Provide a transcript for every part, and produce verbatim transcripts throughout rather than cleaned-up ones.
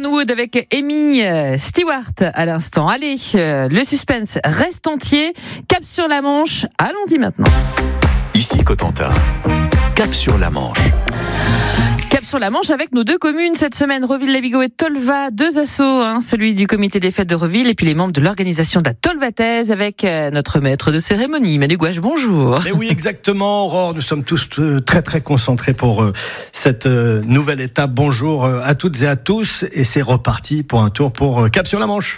Wood avec Amy Stewart à l'instant. Allez, le suspense reste entier. Cap sur la Manche, allons-y maintenant. Ici Cotentin, Cap sur la Manche. Cap sur la Manche avec nos deux communes cette semaine, Reville-Labigo et Tolva, deux assos, hein, celui du comité des fêtes de Reville et puis les membres de l'organisation de la Tolvataise avec euh, notre maître de cérémonie, Manu Gouache, bonjour. Mais oui, exactement, Aurore, nous sommes tous euh, très très concentrés pour euh, cette euh, nouvelle étape. Bonjour euh, à toutes et à tous, et c'est reparti pour un tour pour euh, Cap sur la Manche.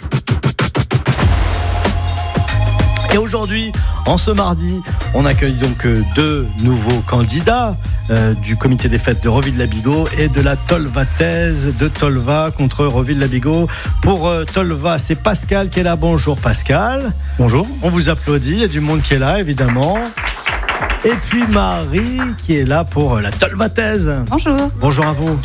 Et aujourd'hui, en ce mardi, on accueille donc deux nouveaux candidats euh, du comité des fêtes de Reville-Labigo et de la Tolvataise de Tolva contre Reville-Labigo. Pour euh, Tolva, c'est Pascal qui est là. Bonjour Pascal. Bonjour. On vous applaudit, il y a du monde qui est là évidemment. Et puis Marie qui est là pour la Tolvataise. Bonjour. Bonjour à vous.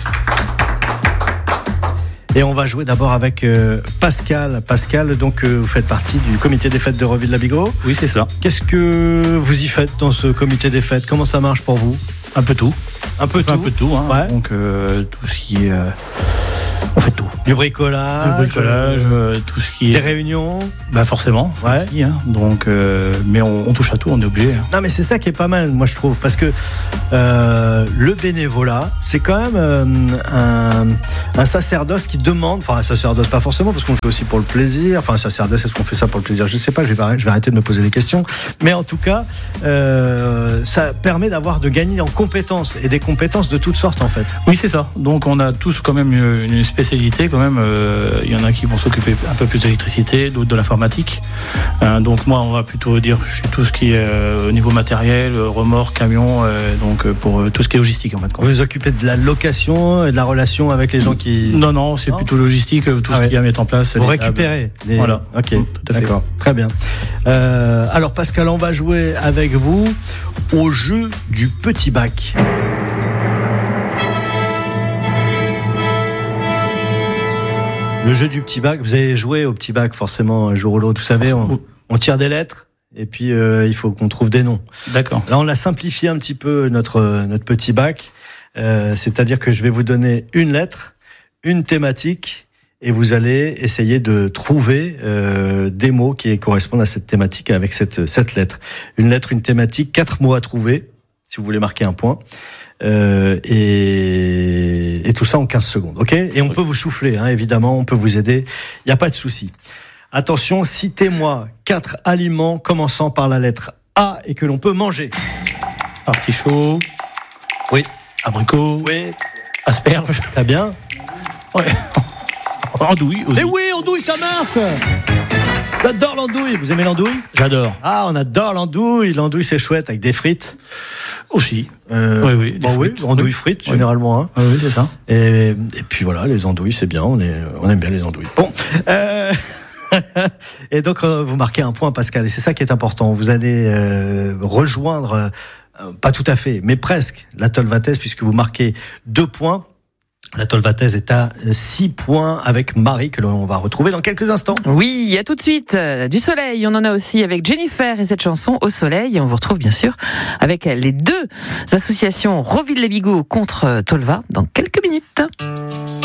Et on va jouer d'abord avec euh, Pascal. Pascal, donc euh, vous faites partie du comité des fêtes de Reville-Labigo. Oui, c'est cela. Qu'est-ce que vous y faites dans ce comité des fêtes ? Comment ça marche pour vous ? Un peu tout. Un peu tout. Un peu tout. Hein. Ouais. Donc euh, tout ce qui est, euh, on fait tout. Du bricolage. Le bricolage, euh, tout ce qui est. Des réunions. Bah forcément. Ouais. Aussi, hein. Donc, euh, mais on, on touche à tout, on est obligé. Hein. Non, mais c'est ça qui est pas mal, moi je trouve, parce que euh, le bénévolat, c'est quand même euh, un, un sacerdoce qui demande, enfin un sacerdoce pas forcément, parce qu'on le fait aussi pour le plaisir. Enfin un sacerdoce, est-ce qu'on fait ça pour le plaisir ? Je sais pas, je vais, je vais arrêter de me poser des questions. Mais en tout cas, euh, ça permet d'avoir de gagner en compétences et des compétences de toutes sortes en fait. Oui, c'est ça. Donc on a tous quand même une, une spécialité quand même. Il y en a qui vont s'occuper un peu plus de l'électricité, d'autres de l'informatique. Euh, donc moi, on va plutôt dire, je suis tout ce qui est euh, au niveau matériel, remorque, camion, euh, donc euh, pour euh, tout ce qui est logistique en fait. Vous vous occupez de la location et de la relation avec les gens qui... Non, non, c'est non plutôt logistique, tout ah ce ouais. qu'il y a à mettre en place. Vous récupérez les... Voilà. Ok, tout à fait. D'accord, très bien. Euh, alors Pascal, on va jouer avec vous au jeu du petit bac. Le jeu du petit bac, vous avez joué au petit bac forcément un jour ou l'autre, vous savez, on, on tire des lettres et puis euh, il faut qu'on trouve des noms. D'accord. Là on a simplifié un petit peu notre, notre petit bac, euh, c'est-à-dire que je vais vous donner une lettre, une thématique et vous allez essayer de trouver euh, des mots qui correspondent à cette thématique avec cette, cette lettre. Une lettre, une thématique, quatre mots à trouver si vous voulez marquer un point. Euh, et, et tout ça en quinze secondes, ok ? Et on peut vous souffler, hein, évidemment, on peut vous aider, il n'y a pas de souci. Attention, citez-moi quatre aliments commençant par la lettre A et que l'on peut manger. Artichaut. Oui. Abricot. Oui. Asperge. Très bien. Ouais. Andouille aussi. Mais oui, andouille, ça marche. J'adore l'andouille. Vous aimez l'andouille ? J'adore. Ah, on adore l'andouille. L'andouille, c'est chouette, avec des frites. Aussi. Euh, oui, oui. Bon, oui, andouille oui. frites, oui. généralement. Hein. Oui, oui, c'est ça. Et, et puis voilà, les andouilles, c'est bien. On, est, on aime bien les andouilles. Bon. Euh... et donc, euh, vous marquez un point, Pascal. Et c'est ça qui est important. Vous allez euh, rejoindre, euh, pas tout à fait, mais presque, la Tolvataise, puisque vous marquez deux points. La Tolvataise est à six points avec Marie, que l'on va retrouver dans quelques instants. Oui, à tout de suite. Du soleil, on en a aussi avec Jennifer et cette chanson Au soleil. Et on vous retrouve bien sûr avec les deux associations Reville-Labigo contre Tolva dans quelques minutes.